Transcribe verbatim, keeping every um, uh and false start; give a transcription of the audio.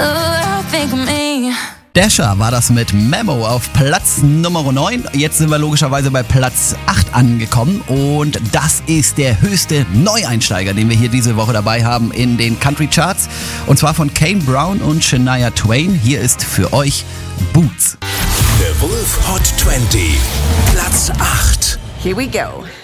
Ooh, think of me. Dasher war das mit Memo auf Platz Nummer neun. Jetzt sind wir logischerweise bei Platz acht angekommen und das ist der höchste Neueinsteiger, den wir hier diese Woche dabei haben in den Country Charts. Und zwar von Kane Brown und Shania Twain. Hier ist für euch Boots. The Wolf Hot zwanzig, Platz acht. Here we go.